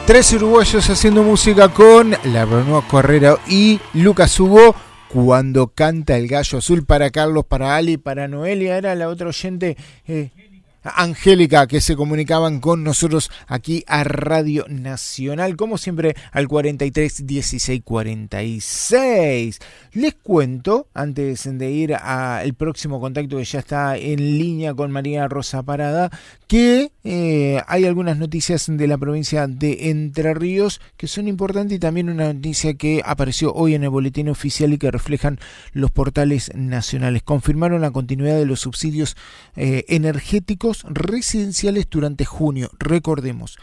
Tres uruguayos haciendo música con la Bruno Correra y Lucas Hugo. Cuando canta el gallo azul, para Carlos, para Ali, para Noelia, era la otra oyente, Angélica, que se comunicaban con nosotros aquí a Radio Nacional, como siempre, al 43 16 46. Les cuento, antes de ir al próximo contacto que ya está en línea con María Rosa Parada, que hay algunas noticias de la provincia de Entre Ríos que son importantes, y también una noticia que apareció hoy en el boletín oficial y que reflejan los portales nacionales. Confirmaron la continuidad de los subsidios energéticos residenciales durante junio. Recordemos,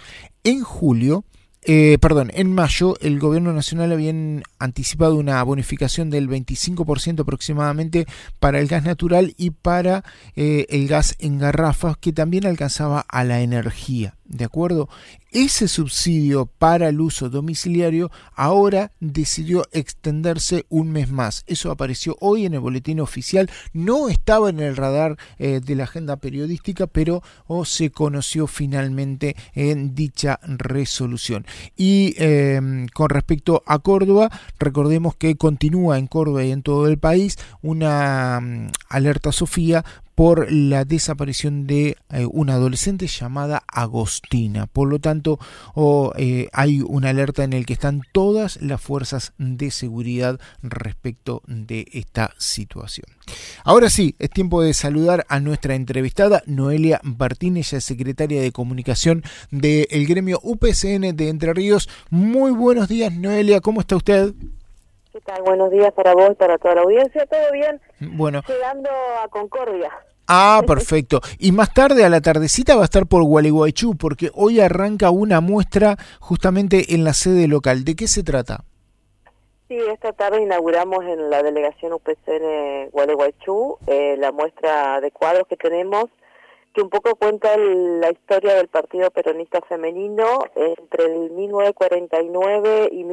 en mayo el gobierno nacional había anticipado una bonificación del 25% aproximadamente para el gas natural y para el gas en garrafas, que también alcanzaba a la energía. ¿De acuerdo? Ese subsidio para el uso domiciliario ahora decidió extenderse un mes más. Eso apareció hoy en el boletín oficial. No estaba en el radar de la agenda periodística, pero se conoció finalmente en dicha resolución. Y con respecto a Córdoba, recordemos que continúa en Córdoba y en todo el país una alerta Sofía por la desaparición de una adolescente llamada Agostina. Por lo tanto, hay una alerta en el que están todas las fuerzas de seguridad respecto de esta situación. Ahora sí, es tiempo de saludar a nuestra entrevistada, Noelia Bartín. Ella es secretaria de comunicación del gremio UPCN de Entre Ríos. Muy buenos días, Noelia, ¿cómo está usted? ¿Qué tal? Buenos días para vos y para toda la audiencia. ¿Todo bien? Bueno. Llegando a Concordia. Ah, perfecto. Y más tarde, a la tardecita, va a estar por Gualeguaychú, porque hoy arranca una muestra justamente en la sede local. ¿De qué se trata? Sí, esta tarde inauguramos en la delegación UPCN Gualeguaychú la muestra de cuadros que tenemos, que un poco cuenta la historia del Partido Peronista Femenino entre el 1949 y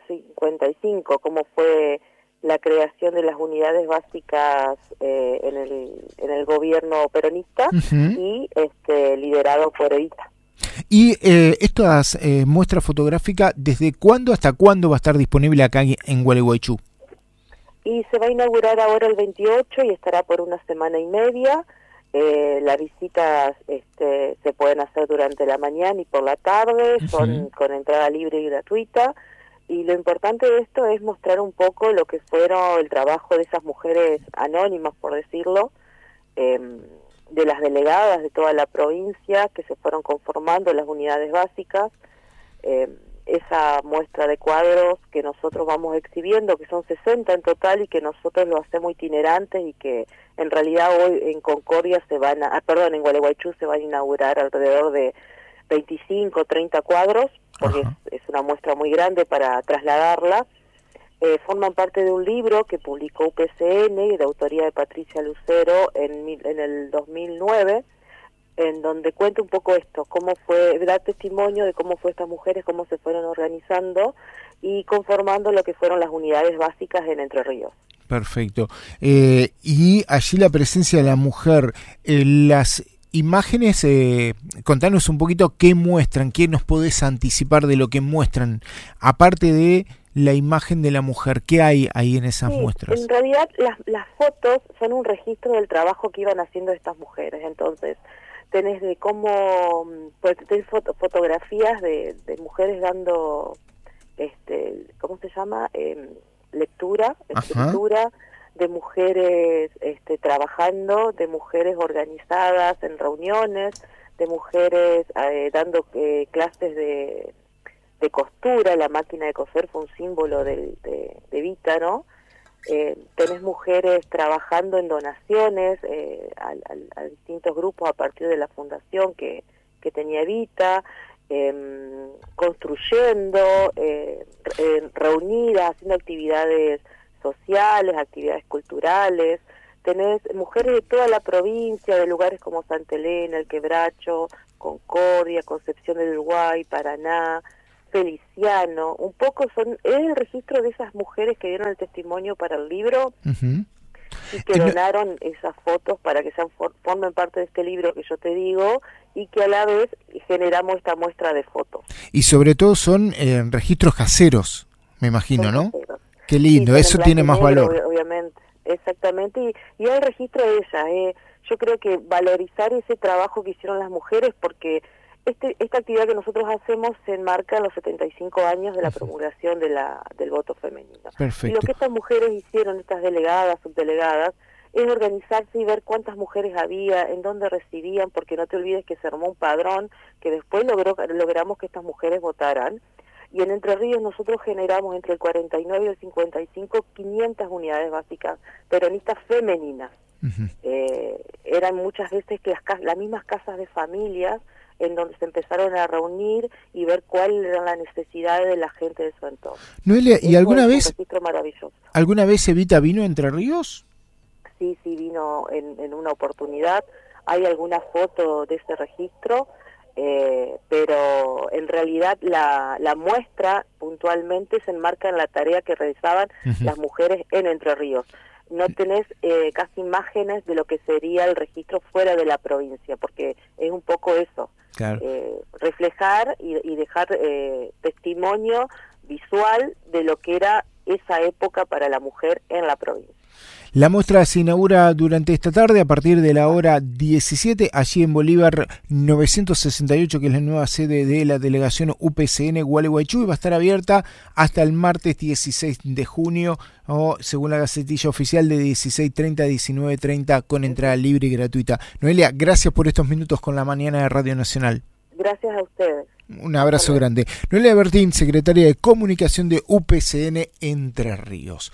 1955, cómo fue la creación de las unidades básicas en el gobierno peronista. Uh-huh. Y liderado por Evita. Y estas muestras fotográficas, ¿desde cuándo hasta cuándo va a estar disponible acá en Gualeguaychú? Y se va a inaugurar ahora el 28 y estará por una semana y media. Las visitas se pueden hacer durante la mañana y por la tarde, uh-huh. Son con entrada libre y gratuita. Y lo importante de esto es mostrar un poco lo que fueron el trabajo de esas mujeres anónimas, por decirlo, de las delegadas de toda la provincia que se fueron conformando las unidades básicas. Esa muestra de cuadros que nosotros vamos exhibiendo, que son 60 en total y que nosotros lo hacemos itinerantes, y que en realidad hoy en Concordia en Gualeguaychú se van a inaugurar alrededor de 25 o 30 cuadros, porque es una muestra muy grande para trasladarla. Forman parte de un libro que publicó UPCN de autoría de Patricia Lucero en el 2009, en donde cuenta un poco esto, cómo fue, da testimonio de cómo fue estas mujeres, cómo se fueron organizando y conformando lo que fueron las unidades básicas en Entre Ríos. Perfecto. Y allí la presencia de la mujer, las imágenes, contanos un poquito qué muestran, qué nos podés anticipar de lo que muestran, aparte de la imagen de la mujer, ¿qué hay ahí en esas muestras? En realidad las fotos son un registro del trabajo que iban haciendo estas mujeres. Entonces tenés de cómo, pues tenés fotografías de mujeres dando, ¿cómo se llama? Lectura, escritura, de mujeres trabajando, de mujeres organizadas en reuniones, de mujeres dando clases de costura. La máquina de coser fue un símbolo de Evita, ¿no? Tenés mujeres trabajando en donaciones a distintos grupos a partir de la fundación que tenía Evita, construyendo, reunidas, haciendo actividades sociales, actividades culturales. Tenés mujeres de toda la provincia, de lugares como Santa Elena, El Quebracho, Concordia, Concepción del Uruguay, Paraná, Feliciano. Un poco es el registro de esas mujeres que dieron el testimonio para el libro. Uh-huh. y que donaron esas fotos para que formen parte de este libro que yo te digo, y que a la vez generamos esta muestra de fotos. Y sobre todo son registros caseros, me imagino, Son ¿no? caseros. Qué lindo, Sí, eso tiene más negro, valor. Obviamente, exactamente, y hay registro de ellas. Yo creo que valorizar ese trabajo que hicieron las mujeres, porque esta actividad que nosotros hacemos se enmarca en los 75 años de la promulgación del voto femenino. Perfecto. Y lo que estas mujeres hicieron, estas delegadas, subdelegadas, es organizarse y ver cuántas mujeres había, en dónde residían, porque no te olvides que se armó un padrón que después logramos que estas mujeres votaran. Y en Entre Ríos nosotros generamos entre el 49 y el 55 500 unidades básicas peronistas femeninas. Eran muchas veces que las mismas casas de familias en donde se empezaron a reunir y ver cuáles eran las necesidades de la gente de su entorno. Noelia, ¿y alguna vez Evita vino a Entre Ríos? Sí, vino en una oportunidad. Hay alguna foto de ese registro, pero en realidad la muestra puntualmente se enmarca en la tarea que realizaban las mujeres en Entre Ríos. No tenés casi imágenes de lo que sería el registro fuera de la provincia, porque es un poco eso, claro. Reflejar y dejar testimonio visual de lo que era esa época para la mujer en la provincia. La muestra se inaugura durante esta tarde a partir de la hora 17, allí en Bolívar 968, que es la nueva sede de la delegación UPCN Gualeguaychú, y va a estar abierta hasta el martes 16 de junio, o según la gacetilla oficial, de 16:30 a 19:30, con entrada libre y gratuita. Noelia, gracias por estos minutos con la mañana de Radio Nacional. Gracias a ustedes. Un abrazo grande. Noelia Bertín, secretaria de Comunicación de UPCN Entre Ríos.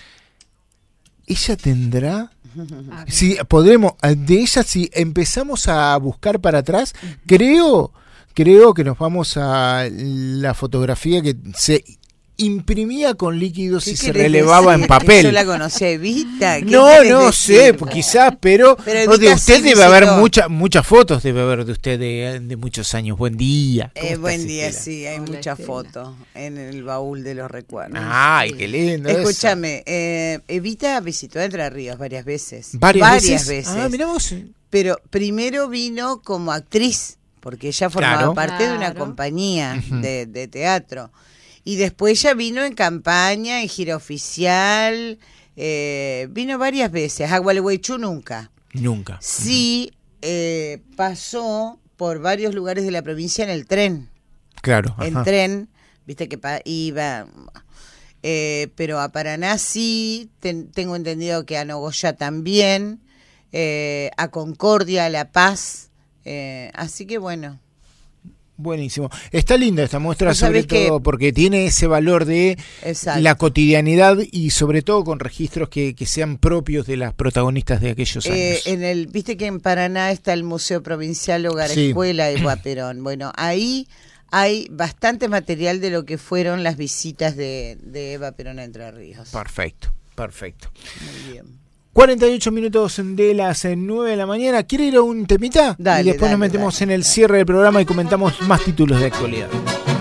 Ella tendrá, si podremos, de ella si empezamos a buscar para atrás, creo que nos vamos a la fotografía que se imprimía con líquidos y se relevaba en papel. Yo la conocí a Evita. No sé, pues quizás, pero no, de usted sí debe haber muchas fotos, debe haber de usted de muchos años. Buen día. Buen día, sí, hay muchas fotos en el baúl de los recuerdos. Ay, qué lindo. Escúchame, Evita visitó Entre Ríos varias veces. ¿Varias veces? Ah, mirá vos. Pero primero vino como actriz, porque ella formaba parte de una compañía de teatro. Y después ya vino en campaña, en gira oficial, vino varias veces. A Gualeguaychú nunca. Nunca. Sí, pasó por varios lugares de la provincia en el tren. Claro. En tren, viste que iba. Pero a Paraná sí, tengo entendido que a Nogoyá también, a Concordia, a La Paz. Así que bueno. Buenísimo. Está linda esta muestra, sobre todo porque tiene ese valor de la cotidianidad y sobre todo con registros que sean propios de las protagonistas de aquellos años. Viste que en Paraná está el Museo Provincial Hogar Escuela de Eva Perón. Bueno, ahí hay bastante material de lo que fueron las visitas de Eva Perón a Entre Ríos. Perfecto. Muy bien. 48 minutos de las 9 de la mañana. ¿Quiere ir a un temita? Dale, y después nos metemos en el cierre del programa y comentamos más títulos de actualidad.